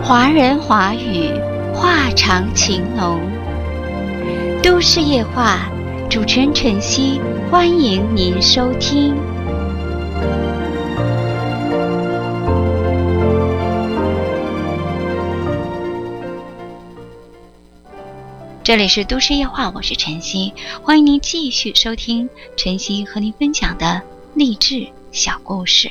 华人华语，话长情浓。都市夜话，主持人晨曦，欢迎您收听。这里是都市夜话，我是晨曦，欢迎您继续收听晨曦和您分享的励志小故事。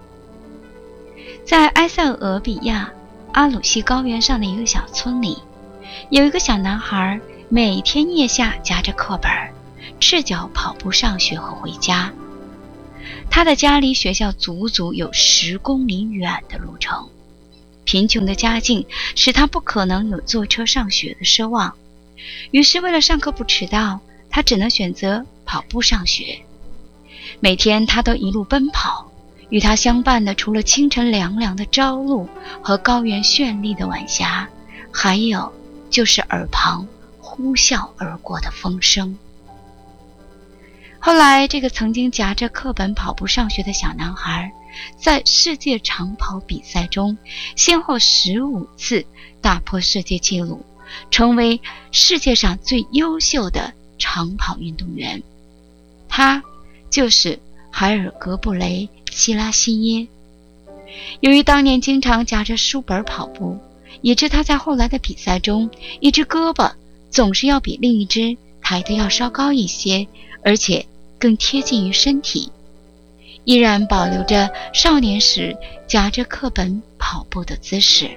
在埃塞俄比亚阿鲁西高原上的一个小村里，有一个小男孩，每天腋下夹着课本，赤脚跑步上学和回家。他的家离学校足足有10公里远的路程，贫穷的家境使他不可能有坐车上学的奢望，于是为了上课不迟到，他只能选择跑步上学。每天他都一路奔跑，与他相伴的除了清晨凉凉的朝露和高原绚丽的晚霞，还有就是耳旁呼啸而过的风声。后来，这个曾经夹着课本跑步上学的小男孩，在世界长跑比赛中先后15次打破世界纪录，成为世界上最优秀的长跑运动员。他就是海尔格布雷希拉西耶。由于当年经常夹着书本跑步，以致他在后来的比赛中，一只胳膊总是要比另一只抬得要稍高一些，而且更贴近于身体，依然保留着少年时夹着课本跑步的姿势。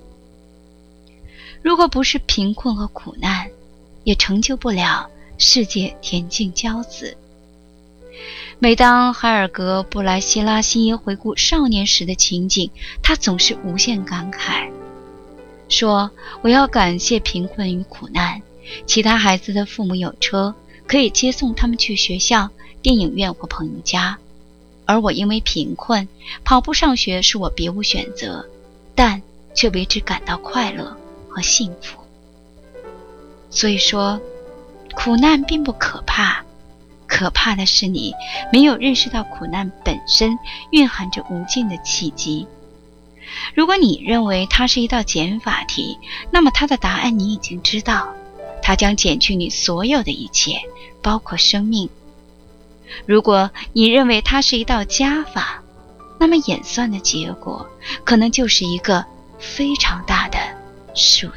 如果不是贫困和苦难，也成就不了世界田径骄子。每当海尔格布莱希拉西耶回顾少年时的情景，他总是无限感慨，说：我要感谢贫困与苦难，其他孩子的父母有车，可以接送他们去学校、电影院或朋友家，而我因为贫困，跑步上学是我别无选择，但却为之感到快乐和幸福。所以说，苦难并不可怕，可怕的是你没有认识到苦难本身蕴含着无尽的契机。如果你认为它是一道减法题，那么它的答案你已经知道，它将减去你所有的一切，包括生命。如果你认为它是一道加法，那么演算的结果可能就是一个非常大的数